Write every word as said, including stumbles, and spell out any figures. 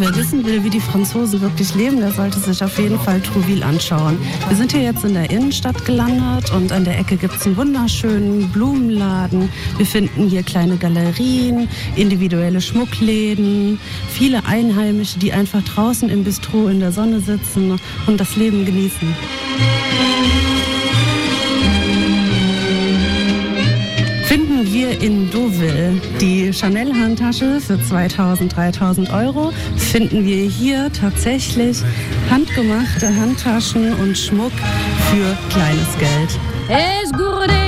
wer wissen will, wie die Franzosen wirklich leben, der sollte sich auf jeden Fall Trouville anschauen. Wir sind hier jetzt in der Innenstadt gelandet und an der Ecke gibt es einen wunderschönen Blumenladen. Wir finden hier kleine Galerien, individuelle Schmuckläden, viele Einheimische, die einfach draußen im Bistro in der Sonne sitzen und das Leben genießen. Finden wir in Deauville die Chanel-Handtasche für zweitausend, dreitausend Euro, finden wir hier tatsächlich handgemachte Handtaschen und Schmuck für kleines Geld.